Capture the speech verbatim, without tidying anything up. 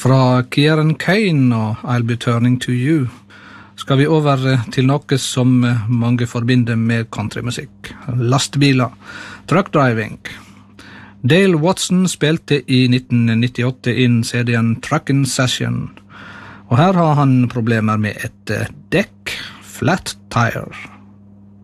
Fra Kieran Kane og I'll Be Turning to You skal vi over til noe som mange forbinder med countrymusikk. Lastbiler, truck driving. Dale Watson spilte i nitten nittiåtte inn C D-en Truckin' Session, og her har han problemer med et dekk, flat tire.